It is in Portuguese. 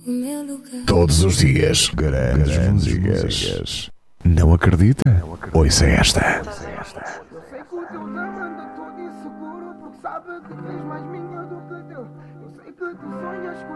o meu lugar. Todos os dias, grandes músicas. Não acredita? Ouça esta. Eu sei que o teu drama anda todo inseguro, porque sabe que tens mais minha do que teu. Eu sei que tu sonhas com